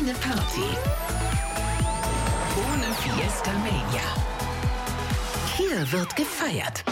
Keine Party ohne Fiesta Mania. Hier wird gefeiert.